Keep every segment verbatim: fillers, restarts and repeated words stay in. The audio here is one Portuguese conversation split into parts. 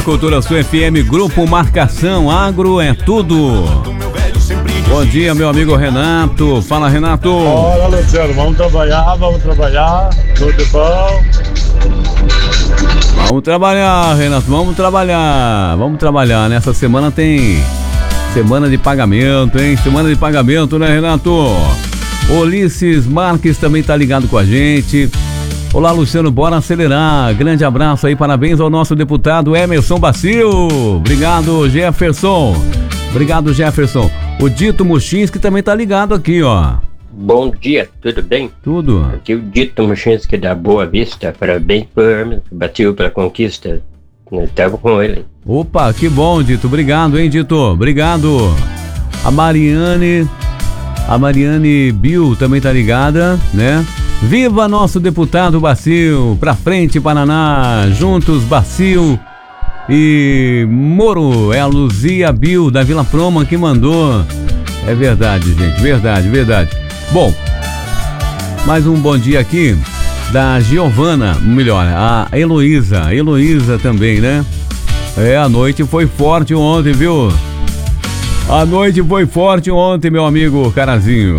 Cultura Sul F M, Grupo Marcação, Agro é tudo. Bom dia, meu amigo Renato. Fala, Renato. Olá, Luciano, vamos trabalhar, vamos trabalhar, tudo bom? Vamos trabalhar, Renato, vamos trabalhar, vamos trabalhar. Nessa semana tem semana de pagamento, hein? Semana de pagamento, né, Renato? Ulisses Marques também tá ligado com a gente. Olá, Luciano, bora acelerar. Grande abraço aí, parabéns ao nosso deputado Emerson Bacio. Obrigado, Jefferson. Obrigado, Jefferson. O Dito Muchinski também tá ligado aqui, ó. Bom dia, tudo bem? Tudo. Aqui é o Dito Muchinski da Boa Vista. Parabéns por Emerson, bateu pela conquista. Eu tava com ele. Opa, que bom, Dito. Obrigado, hein, Dito. Obrigado. A Mariane, a Mariane Bill também tá ligada, né? Viva nosso deputado Bacio, pra frente Paraná, juntos Bacio e Moro. É a Luzia Bill da Vila Proma que mandou. É verdade, gente, verdade, verdade. Bom, mais um bom dia aqui da Giovana, melhor, a Heloísa, Heloísa também, né? É, a noite foi forte ontem, viu? A noite foi forte ontem, meu amigo Carazinho.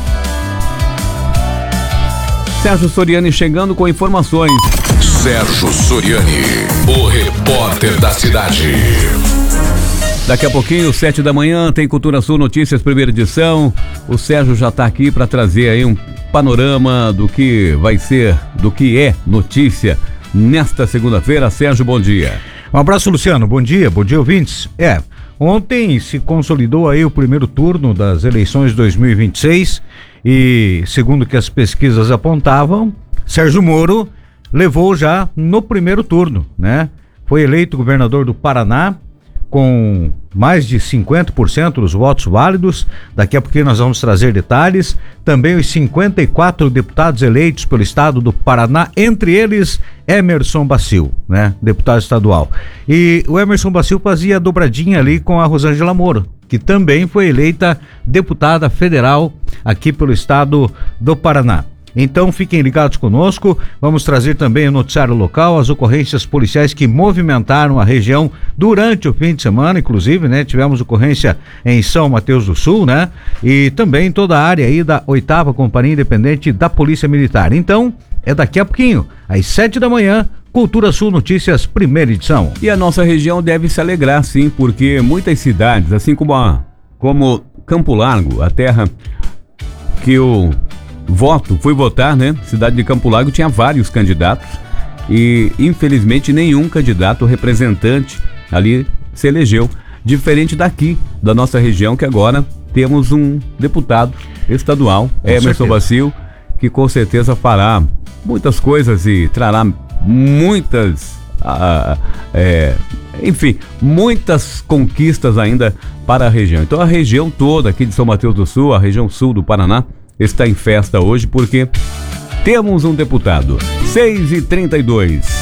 Sérgio Soriani chegando com informações. Sérgio Soriani, o repórter da cidade. Daqui a pouquinho, sete da manhã, tem Cultura Sul Notícias, primeira edição. O Sérgio já está aqui para trazer aí um panorama do que vai ser, do que é notícia nesta segunda-feira. Sérgio, bom dia. Um abraço, Luciano. Bom dia, bom dia, ouvintes. É, ontem se consolidou aí o primeiro turno das eleições de dois mil e vinte e seis e, segundo que as pesquisas apontavam, Sérgio Moro levou já no primeiro turno, né? Foi eleito governador do Paraná com mais de cinquenta por cento dos votos válidos. Daqui a pouquinho nós vamos trazer detalhes. Também os cinquenta e quatro deputados eleitos pelo estado do Paraná, entre eles Emerson Bacio, né? Deputado estadual. E o Emerson Bacio fazia dobradinha ali com a Rosângela Moro, que também foi eleita deputada federal aqui pelo estado do Paraná. Então fiquem ligados conosco, vamos trazer também o noticiário local, as ocorrências policiais que movimentaram a região durante o fim de semana, inclusive, né? Tivemos ocorrência em São Mateus do Sul, né? E também toda a área aí da oitava Companhia Independente da Polícia Militar. Então, é daqui a pouquinho, às sete da manhã, Cultura Sul Notícias, primeira edição. E a nossa região deve se alegrar, sim, porque muitas cidades, assim como, a, como Campo Largo, a terra que o voto, fui votar, né? Cidade de Campo Largo tinha vários candidatos e, infelizmente, nenhum candidato representante ali se elegeu. Diferente daqui, da nossa região, que agora temos um deputado estadual, com Emerson certeza. Bacio, que com certeza fará muitas coisas e trará muitas, ah, é, enfim, muitas conquistas ainda para a região. Então a região toda aqui de São Mateus do Sul, a região sul do Paraná, está em festa hoje porque temos um deputado. seis e trinta e dois.